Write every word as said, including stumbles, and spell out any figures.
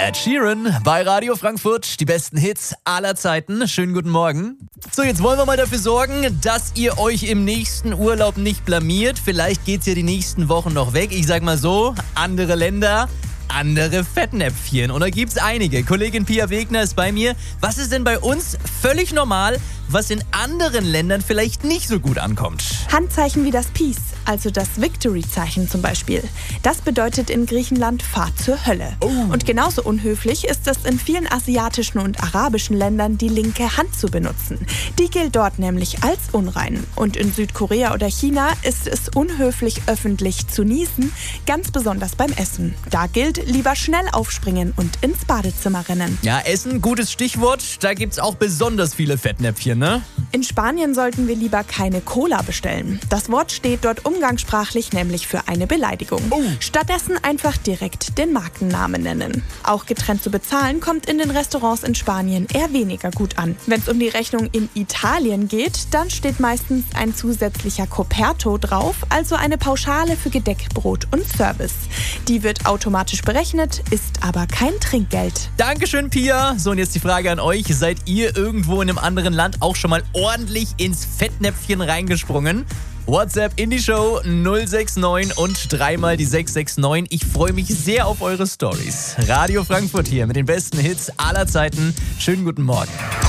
Ed Sheeran bei Radio Frankfurt, die besten Hits aller Zeiten. Schönen guten Morgen. So, jetzt wollen wir mal dafür sorgen, dass ihr euch im nächsten Urlaub nicht blamiert. Vielleicht geht's ja die nächsten Wochen noch weg. Ich sag mal so, andere Länder, andere Fettnäpfchen. Und da gibt's einige. Kollegin Pia Wegner ist bei mir. Was ist denn bei uns völlig normal, was in anderen Ländern vielleicht nicht so gut ankommt? Handzeichen wie das Peace, also das Victory-Zeichen zum Beispiel. Das bedeutet in Griechenland Fahrt zur Hölle. Oh. Und genauso unhöflich ist es in vielen asiatischen und arabischen Ländern, die linke Hand zu benutzen. Die gilt dort nämlich als unrein. Und in Südkorea oder China ist es unhöflich, öffentlich zu niesen, ganz besonders beim Essen. Da gilt, lieber schnell aufspringen und ins Badezimmer rennen. Ja, Essen, gutes Stichwort. Da gibt's auch besonders viele Fettnäpfchen, ne? In Spanien sollten wir lieber keine Cola bestellen. Das Wort steht dort umgangssprachlich nämlich für eine Beleidigung. Oh. Stattdessen einfach direkt den Markennamen nennen. Auch getrennt zu bezahlen kommt in den Restaurants in Spanien eher weniger gut an. Wenn es um die Rechnung in Italien geht, dann steht meistens ein zusätzlicher Coperto drauf, also eine Pauschale für Gedeck, Brot und Service. Die wird automatisch berechnet, ist aber kein Trinkgeld. Dankeschön, Pia. So, und jetzt die Frage an euch. Seid ihr irgendwo in einem anderen Land auch schon mal ordentlich ins Fettnäpfchen reingesprungen? WhatsApp in die Show null sechs neun und dreimal die sechs sechs neun. Ich freue mich sehr auf eure Stories. Radio Frankfurt hier mit den besten Hits aller Zeiten. Schönen guten Morgen.